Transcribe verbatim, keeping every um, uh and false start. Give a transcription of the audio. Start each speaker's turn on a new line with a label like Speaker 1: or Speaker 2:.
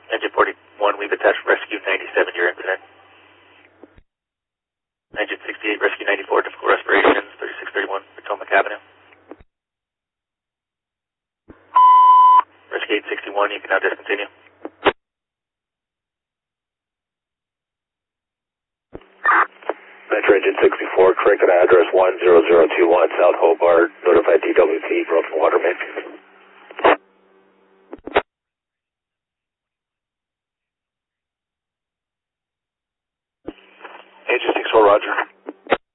Speaker 1: Engine forty-one, we've attached rescue ninety-seven, your incident. Engine sixty-eight, rescue ninety-four, difficult respirations, thirty-six thirty-one, Potomac Avenue. Rescue eight sixty-one, you can now discontinue.
Speaker 2: Metro Engine sixty-four, corrected address one zero zero two one, South Hobart, notified D W P, broken water main.